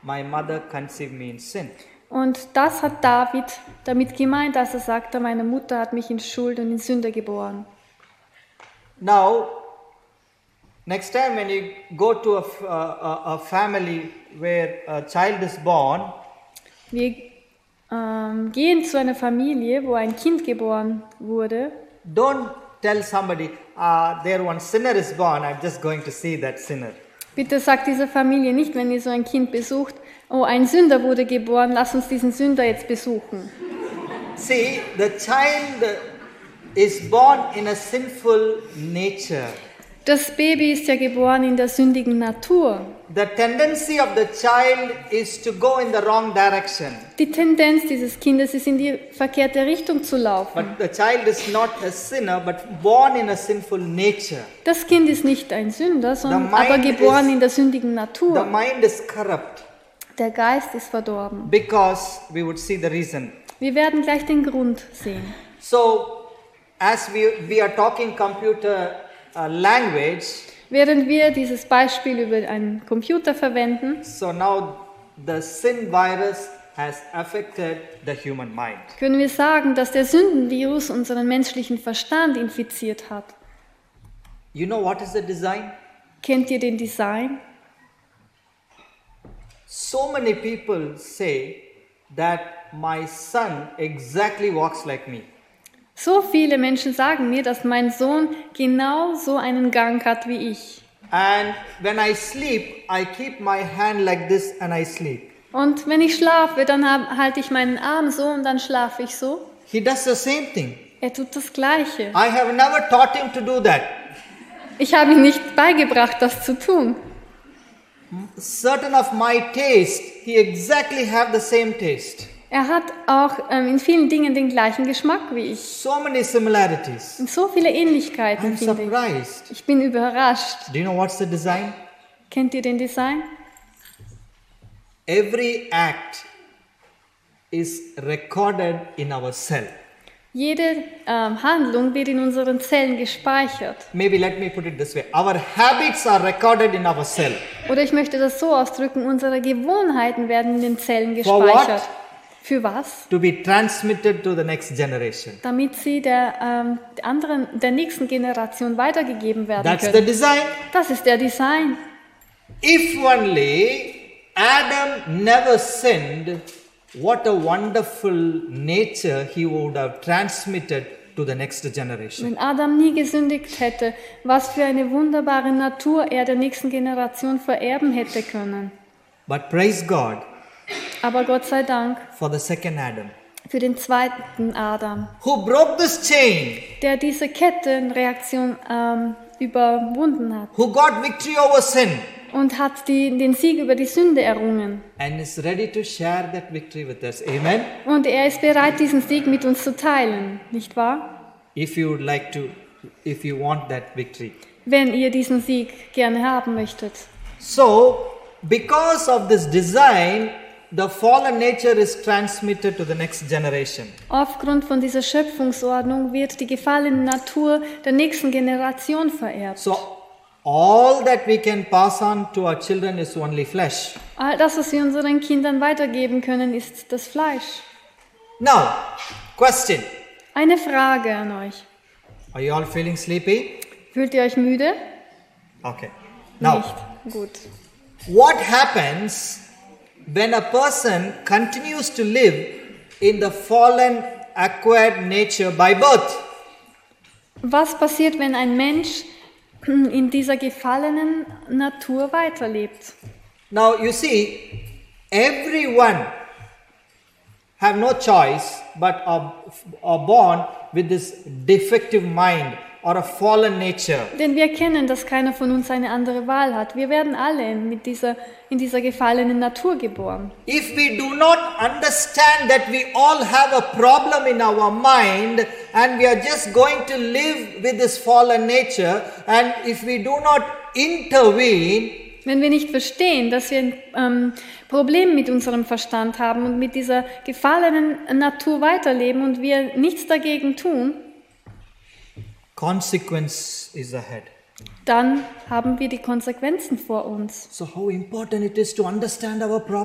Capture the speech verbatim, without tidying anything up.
my mother conceived me in sin. Und das hat David damit gemeint, als er sagte, meine Mutter hat mich in Schuld und in Sünde geboren. Now, next time when you go to a, f- uh, a, a family where a child is born, Wir ähm, gehen zu einer Familie, wo ein Kind geboren wurde. don't tell somebody, uh, there one sinner is born, I'm just going to see that sinner. Bitte sagt dieser Familie nicht, wenn ihr so ein Kind besucht, oh, ein Sünder wurde geboren, lass uns diesen Sünder jetzt besuchen. See, the child is born in a sinful nature. Das Baby ist ja geboren in der sündigen Natur. The tendency of the child is to go in the wrong direction. Die Tendenz dieses Kindes ist, in die verkehrte Richtung zu laufen. But the child is not a sinner, but born in a sinful nature. Das Kind ist nicht ein Sünder, sondern The mind aber geboren is- in der sündigen The Natur. mind is corrupt Der Geist ist verdorben. because we would see the reason. Wir werden gleich den Grund sehen. So, as we, we are talking computer uh, language, Während wir dieses Beispiel über einen Computer verwenden, so now the sin virus has affected the human mind. können wir sagen, dass der Sündenvirus unseren menschlichen Verstand infiziert hat. You know what is the design? Kennt ihr den Design? So many people say that my son exactly walks like me. So viele Menschen sagen mir, dass mein Sohn genau so einen Gang hat wie ich. And when I sleep, I keep my hand like this and I sleep. Und wenn ich schlafe, dann hab- halte ich meinen Arm so und dann schlafe ich so. He does the same thing. Er tut das Gleiche. I have never taught him to do that. Ich habe ihm nicht beigebracht, das zu tun. Certain of my taste, he exactly have the same taste. Er hat auch ähm, in vielen Dingen den gleichen Geschmack wie ich. So many similarities. Und so viele Ähnlichkeiten, I'm finde ich. surprised. Ich bin überrascht. Do you know what's the design? Kennt ihr den Design? Every act is recorded in our cell. Jede ähm, Handlung wird in unseren Zellen gespeichert. Maybe let me put it this way. Our habits are recorded in our cell. Oder ich möchte das so ausdrücken, unsere Gewohnheiten werden in den Zellen For gespeichert. what? Für was? To be transmitted to the next generation. Damit sie der, ähm, anderen, der nächsten Generation weitergegeben werden That's the können. design. Das ist der Design. If only Adam never sinned, what a wonderful nature he would have transmitted to the next generation. Wenn Adam nie gesündigt hätte, was für eine wunderbare Natur er der nächsten Generation vererben hätte können. But praise God Aber Gott sei Dank for the second Adam, für den zweiten Adam, who broke this chain, der diese Kettenreaktion ähm, überwunden hat who got victory over sin, und hat die, den Sieg über die Sünde errungen. and is ready to share that victory with us. Amen. Und er ist bereit, diesen Sieg mit uns zu teilen, nicht wahr? If you would like to, if you want that victory. Wenn ihr diesen Sieg gerne haben möchtet. So, because of this design, the fallen nature is transmitted to the next generation. Aufgrund von dieser Schöpfungsordnung wird die gefallene Natur der nächsten Generation vererbt. So, all that we can pass on to our children is only flesh. All das, was wir unseren Kindern weitergeben können, ist das Fleisch. Now, question. Eine Frage an euch. Are you all feeling sleepy? Fühlt ihr euch müde? Okay. Now, Nicht. Gut. what happens when a person continues to live in the fallen, acquired nature by birth? Was passiert, wenn ein Mensch in dieser gefallenen Natur weiterlebt? Now, you see, everyone have no choice but are, are born with this defective mind or a fallen nature. Denn wir kennen, dass keiner von uns eine andere Wahl hat. Wir werden alle mit dieser, in dieser gefallenen Natur geboren. If we do not understand that we all have a problem in our mind and we are just going to live with this fallen nature, and if we do not intervene, Wenn wir nicht verstehen, dass wir ein ähm, Problem mit unserem Verstand haben und mit dieser gefallenen Natur weiterleben und wir nichts dagegen tun, consequence is ahead. dann haben wir die Konsequenzen vor uns. So how important it is to understand our problem.